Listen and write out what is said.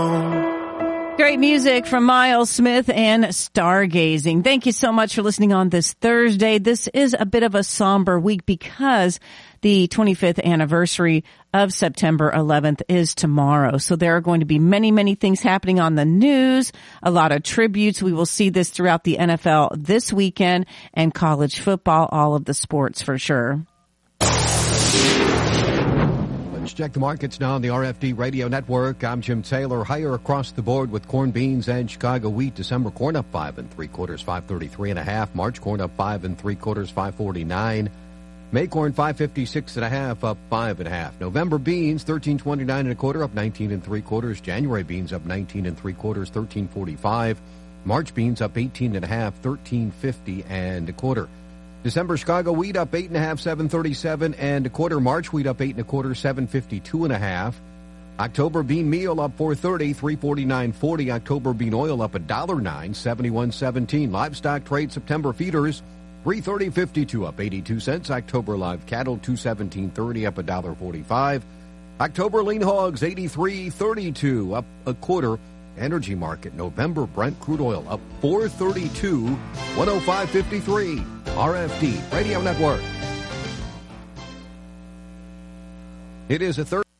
Great music from Miles Smith and Stargazing. Thank you so much for listening on this Thursday. This is a bit of a somber week because the 25th anniversary of September 11th is tomorrow. So there are going to be many, many things happening on the news, a lot of tributes. We will see this throughout the NFL this weekend and college football, all of the sports for sure. Let's check the markets now on the RFD Radio Network. I'm Jim Taylor. Higher across the board with corn, beans, and Chicago wheat. December corn up 5 3/4, 533.5. March corn up 5 3/4, 549. May corn 556.5, up 5.5. November beans 13.29 1/4, up 19 3/4. January beans up 19 3/4, 13.45. March beans up 18.5, 13.50 1/4. December Chicago wheat up 8.5, 737 1/4. March wheat up 8 1/4, 752.5. October bean meal up 4.30, 349.40. October bean oil up $1.09, 71.17. Livestock trade September feeders 330.52, up 82 cents. October live cattle 217.30, up $1.45. October lean hogs 83.32, up 1/4. Energy market November Brent crude oil up 432, 105.53. RFD Radio Network. It is a third.